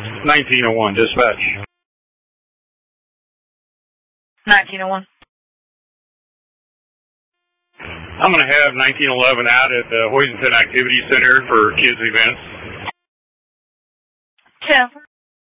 1901, dispatch. 1901. I'm going to have 1911 out at the Hoisington Activity Center for kids events. 10.